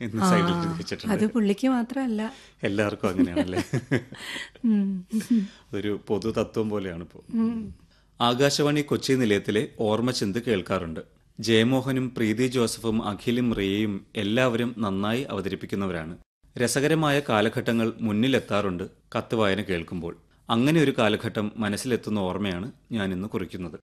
എന്ന് സൈഡിൽ എഴുതി വെച്ചിട്ടുണ്ട്. അത് പുള്ളിക്ക് മാത്രമല്ല, എല്ലാവർക്കും അങ്ങനെയാണല്ലേ. ഒരു പൊതു തത്വം പോലെയാണ് ഇപ്പോൾ. ആകാശവാണി കൊച്ചി നിലയത്തിലെ ഓർമ്മചിന്ത് കേൾക്കാറുണ്ട്. ജയമോഹനും പ്രീതി ജോസഫും അഖിലും റിയയും എല്ലാവരും നന്നായി അവതരിപ്പിക്കുന്നവരാണ്. രസകരമായ കാലഘട്ടങ്ങൾ മുന്നിലെത്താറുണ്ട് കത്ത് വായന കേൾക്കുമ്പോൾ. അങ്ങനെ ഒരു കാലഘട്ടം മനസ്സിലെത്തുന്ന ഓർമ്മയാണ് ഞാൻ ഇന്ന് കുറിക്കുന്നത്.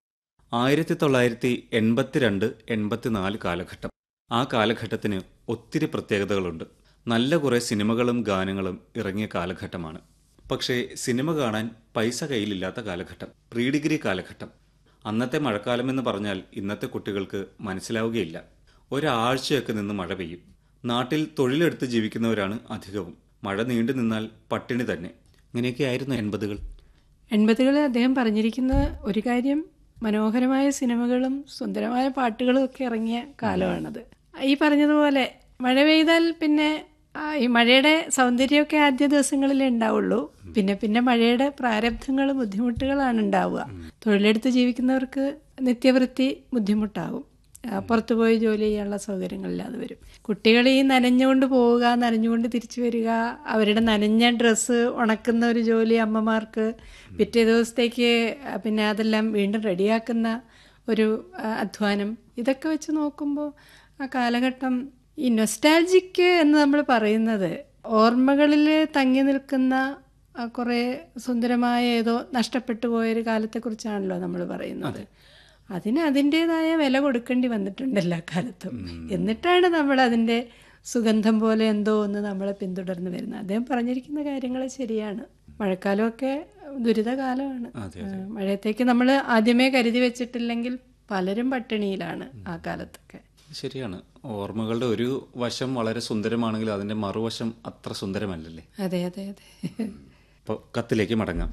1982-84 കാലഘട്ടം. ആ കാലഘട്ടത്തിന് ഒത്തിരി പ്രത്യേകതകളുണ്ട്. നല്ല കുറെ സിനിമകളും ഗാനങ്ങളും ഇറങ്ങിയ കാലഘട്ടമാണ്. പക്ഷേ സിനിമ കാണാൻ പൈസ കയ്യിലില്ലാത്ത കാലഘട്ടം, പ്രീ ഡിഗ്രി കാലഘട്ടം. അന്നത്തെ മഴക്കാലമെന്ന് പറഞ്ഞാൽ ഇന്നത്തെ കുട്ടികൾക്ക് മനസ്സിലാവുകയില്ല. ഒരാഴ്ചയൊക്കെ നിന്ന് മഴ പെയ്യും. നാട്ടിൽ തൊഴിലെടുത്ത് ജീവിക്കുന്നവരാണ് അധികവും. മഴ നീണ്ടു നിന്നാൽ പട്ടിണി തന്നെ. ഇങ്ങനെയൊക്കെയായിരുന്നു 80-കൾ. 80-കളിൽ അദ്ദേഹം പറഞ്ഞിരിക്കുന്ന ഒരു കാര്യം, മനോഹരമായ സിനിമകളും സുന്ദരമായ പാട്ടുകളും ഒക്കെ ഇറങ്ങിയ കാലമാണത്. ഈ പറഞ്ഞതുപോലെ മഴ പെയ്താൽ പിന്നെ ഈ മഴയുടെ സൗന്ദര്യമൊക്കെ ആദ്യ ദിവസങ്ങളിലേ ഉണ്ടാവുള്ളൂ. പിന്നെ മഴയുടെ പ്രാരബ്ധങ്ങളും ബുദ്ധിമുട്ടുകളാണ് ഉണ്ടാവുക. തൊഴിലെടുത്ത് ജീവിക്കുന്നവർക്ക് നിത്യവൃത്തി ബുദ്ധിമുട്ടാകും. പുറത്തു പോയി ജോലി ചെയ്യാനുള്ള സൗകര്യങ്ങളില്ലാതെ വരും. കുട്ടികൾ ഈ നനഞ്ഞുകൊണ്ട് പോവുക, നനഞ്ഞുകൊണ്ട് തിരിച്ചു വരിക, അവരുടെ നനഞ്ഞ ഡ്രസ്സ് ഉണക്കുന്ന ഒരു ജോലി അമ്മമാർക്ക്, പിറ്റേ ദിവസത്തേക്ക് പിന്നെ അതെല്ലാം വീണ്ടും റെഡിയാക്കുന്ന ഒരു അധ്വാനം, ഇതൊക്കെ വെച്ച് നോക്കുമ്പോൾ ആ കാലഘട്ടം, ഈ നൊസ്റ്റാൾജിക്ക് എന്ന് നമ്മൾ പറയുന്നത് ഓർമ്മകളിൽ തങ്ങി നിൽക്കുന്ന കുറേ സുന്ദരമായ ഏതോ നഷ്ടപ്പെട്ടു പോയൊരു കാലത്തെക്കുറിച്ചാണല്ലോ നമ്മൾ പറയുന്നത്. അതിന് അതിൻ്റെതായ വില കൊടുക്കേണ്ടി വന്നിട്ടുണ്ട് എല്ലാ കാലത്തും. എന്നിട്ടാണ് നമ്മൾ അതിൻ്റെ സുഗന്ധം പോലെ എന്തോ ഒന്ന് നമ്മളെ പിന്തുടർന്ന് വരുന്നത്. അദ്ദേഹം പറഞ്ഞിരിക്കുന്ന കാര്യങ്ങൾ ശരിയാണ്. മഴക്കാലമൊക്കെ ദുരിതകാലമാണ്. മഴയത്തേക്ക് നമ്മൾ ആദ്യമേ കരുതി വെച്ചിട്ടില്ലെങ്കിൽ പലരും പട്ടിണിയിലാണ് ആ കാലത്തൊക്കെ. ശരിയാണ്. ഓർമ്മകളുടെ ഒരു വശം വളരെ സുന്ദരമാണെങ്കിൽ അതിന്റെ മറുവശം അത്ര സുന്ദരമല്ലല്ലേ. അതെ അതെ അതെ. അപ്പോൾ കത്തിലേക്ക് മടങ്ങാം.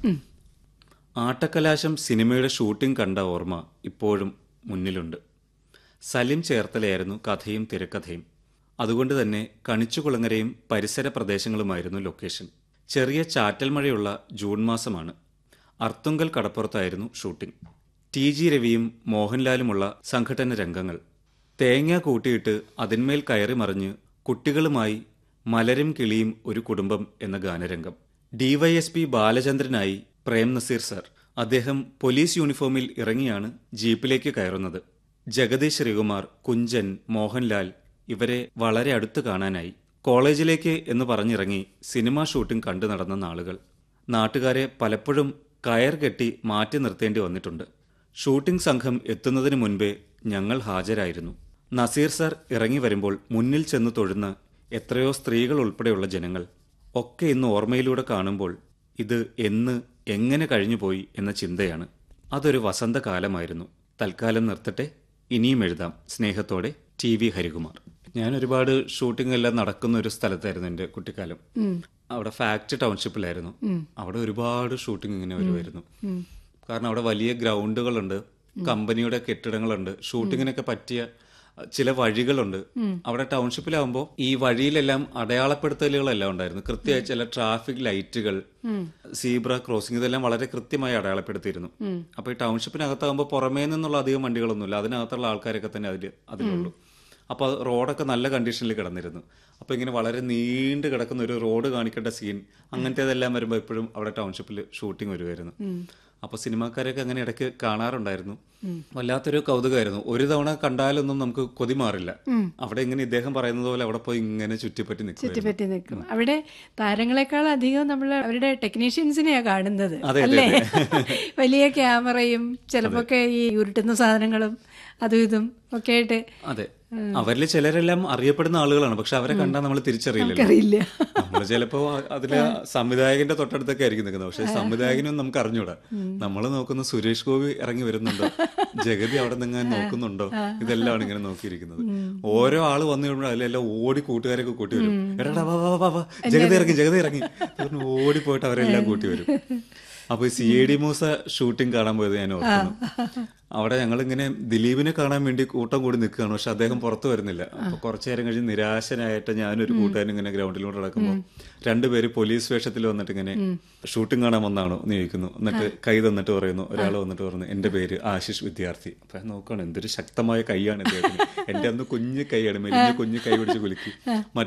ആട്ടക്കലാശം സിനിമയുടെ ഷൂട്ടിംഗ് കണ്ട ഓർമ്മ ഇപ്പോഴും മുന്നിലുണ്ട്. സലിം ചേർത്തലയായിരുന്നു കഥയും തിരക്കഥയും. അതുകൊണ്ട് തന്നെ കണിച്ചുകുളങ്ങരയും പരിസര പ്രദേശങ്ങളുമായിരുന്നു ലൊക്കേഷൻ. ചെറിയ ചാറ്റൽ മഴയുള്ള ജൂൺ മാസമാണ്. അർത്തുങ്കൽ കടപ്പുറത്തായിരുന്നു ഷൂട്ടിംഗ്. TG രവിയും മോഹൻലാലുമുള്ള സംഘടന രംഗങ്ങൾ. തേങ്ങ കൂട്ടിയിട്ട് അതിന്മേൽ കയറി മറിഞ്ഞ് കുട്ടികളുമായി മലരും കിളിയും ഒരു കുടുംബം എന്ന ഗാനരംഗം. DYSP ബാലചന്ദ്രനായി Prem Naseer sir. അദ്ദേഹം പോലീസ് യൂണിഫോമിൽ ഇറങ്ങിയാണ് ജീപ്പിലേക്ക് കയറുന്നത്. ജഗതി ശ്രീകുമാർ, കുഞ്ചൻ, മോഹൻലാൽ ഇവരെ വളരെ അടുത്ത് കാണാനായി. കോളേജിലേക്ക് എന്ന് പറഞ്ഞിറങ്ങി സിനിമാ ഷൂട്ടിംഗ് കണ്ടു നടന്ന നാളുകൾ. നാട്ടുകാരെ പലപ്പോഴും കയർ കെട്ടി മാറ്റി നിർത്തേണ്ടി വന്നിട്ടുണ്ട്. ഷൂട്ടിംഗ് സംഘം എത്തുന്നതിന് മുൻപേ ഞങ്ങൾ ഹാജരായിരുന്നു. നസീർ സർ ഇറങ്ങി വരുമ്പോൾ മുന്നിൽ ചെന്ന് തൊഴുന്ന എത്രയോ സ്ത്രീകൾ ഉൾപ്പെടെയുള്ള ജനങ്ങൾ ഒക്കെ ഇന്ന് ഓർമ്മയിലൂടെ കാണുമ്പോൾ ഇത് എന്ന് എങ്ങനെ കഴിഞ്ഞുപോയി എന്ന ചിന്തയാണ്. അതൊരു വസന്തകാലമായിരുന്നു. തൽക്കാലം നിർത്തട്ടെ, ഇനിയും എഴുതാം. സ്നേഹത്തോടെ TV ഹരികുമാർ. ഞാൻ ഒരുപാട് ഷൂട്ടിംഗ് എല്ലാം നടക്കുന്ന ഒരു സ്ഥലത്തായിരുന്നു എൻ്റെ കുട്ടിക്കാലം. അവിടെ ഫാക്ട് ടൗൺഷിപ്പിലായിരുന്നു. അവിടെ ഒരുപാട് ഷൂട്ടിംഗ് ഇങ്ങനെ വരുമായിരുന്നു. കാരണം അവിടെ വലിയ ഗ്രൗണ്ടുകളുണ്ട്, കമ്പനിയുടെ കെട്ടിടങ്ങളുണ്ട്, ഷൂട്ടിങ്ങിനൊക്കെ പറ്റിയ ചില വഴികളുണ്ട്. അവിടെ ടൗൺഷിപ്പിലാവുമ്പോൾ ഈ വഴിയിലെല്ലാം അടയാളപ്പെടുത്തലുകളെല്ലാം ഉണ്ടായിരുന്നു. കൃത്യമായി ചില ട്രാഫിക് ലൈറ്റുകൾ, സീബ്ര ക്രോസിംഗ്, ഇതെല്ലാം വളരെ കൃത്യമായി അടയാളപ്പെടുത്തിയിരുന്നു. അപ്പൊ ഈ ടൗൺഷിപ്പിനകത്താകുമ്പോൾ പുറമേ നിന്നുള്ള അധികം വണ്ടികളൊന്നുമില്ല, അതിനകത്തുള്ള ആൾക്കാരൊക്കെ തന്നെ അതിലുള്ളൂ. അപ്പൊ റോഡൊക്കെ നല്ല കണ്ടീഷനിൽ കിടന്നിരുന്നു. അപ്പൊ ഇങ്ങനെ വളരെ നീണ്ടു കിടക്കുന്ന ഒരു റോഡ് കാണിക്കേണ്ട സീൻ, അങ്ങനത്തേതെല്ലാം വരുമ്പോൾ എപ്പോഴും അവിടെ ടൗൺഷിപ്പിൽ ഷൂട്ടിംഗ് വരുമായിരുന്നു. അപ്പൊ സിനിമാക്കാരൊക്കെ അങ്ങനെ ഇടയ്ക്ക് കാണാറുണ്ടായിരുന്നു. വല്ലാത്തൊരു കൗതുകമായിരുന്നു. ഒരു തവണ കണ്ടാലൊന്നും നമുക്ക് കൊതി മാറില്ല. അവിടെ ഇങ്ങനെ ഇദ്ദേഹം പറയുന്നത് പോലെ അവിടെ പോയി ഇങ്ങനെ ചുറ്റിപ്പറ്റി നിൽക്കും. അവിടെ താരങ്ങളെക്കാൾ അധികം നമ്മൾ അവരുടെ ടെക്നീഷ്യൻസിനെയാ കാണുന്നത് അല്ലേ. വലിയ ക്യാമറയും ചിലപ്പോഴൊക്കെ ഈ ഉരുട്ടുന്ന സാധനങ്ങളും അതും ഇതും ഒക്കെ ആയിട്ട്. അതെ, അവരിൽ ചിലരെല്ലാം അറിയപ്പെടുന്ന ആളുകളാണ്. പക്ഷെ അവരെ കണ്ടാൽ നമ്മൾ തിരിച്ചറിയില്ല. നമ്മൾ ചിലപ്പോ അതില് സംവിധായകന്റെ തൊട്ടടുത്തൊക്കെ ആയിരിക്കും നിൽക്കുന്നത്. പക്ഷെ സംവിധായകനും നമുക്ക് അറിഞ്ഞൂടാ. നമ്മൾ നോക്കുന്ന സുരേഷ് ഗോപി ഇറങ്ങി വരുന്നുണ്ടോ, ജഗതി അവിടെ നിങ്ങൾ നോക്കുന്നുണ്ടോ, ഇതെല്ലാം ഇങ്ങനെ നോക്കിയിരിക്കുന്നത്. ഓരോ ആള് വന്നു കഴിയുമ്പോൾ അതിലെല്ലാം ഓടി കൂട്ടുകാരൊക്കെ കൂട്ടി വരും. എടാ വാ ജഗതി ഇറങ്ങി ഓടി പോയിട്ട് അവരെല്ലാം കൂട്ടി വരും. അപ്പൊ CID മൂസ ഷൂട്ടിംഗ് കാണാൻ പോയത് ഞാൻ ഓർക്കുന്നു. അവിടെ ഞങ്ങളിങ്ങനെ ദിലീപിനെ കാണാൻ വേണ്ടി കൂട്ടം കൂടി നിൽക്കുകയാണ്. പക്ഷെ അദ്ദേഹം പുറത്തു വരുന്നില്ല. അപ്പൊ കുറച്ചു നേരം കഴിഞ്ഞ് നിരാശനായിട്ട് ഞാനൊരു കൂട്ടുകാരൻ ഇങ്ങനെ ഗ്രൗണ്ടിലൂടെ നടക്കുമ്പോൾ രണ്ടുപേര് പോലീസ് വേഷത്തിൽ വന്നിട്ട് ഇങ്ങനെ ഷൂട്ടിംഗ് കാണാൻ വന്നാണോ എന്ന് ചോദിക്കുന്നു. എന്നിട്ട് കൈ തന്നിട്ട് പറയുന്നു, ഒരാൾ വന്നിട്ട് പറഞ്ഞു എന്റെ പേര് ആശിഷ് വിദ്യാർത്ഥി. അപ്പൊ നോക്കണം എന്തൊരു ശക്തമായ കൈയാണ് ഇദ്ദേഹത്തിന്. എന്റെ അന്ന് കുഞ്ഞു കൈയാണ്, മെലിഞ്ഞ കുഞ്ഞു കൈ പിടിച്ച് കുലുക്കി.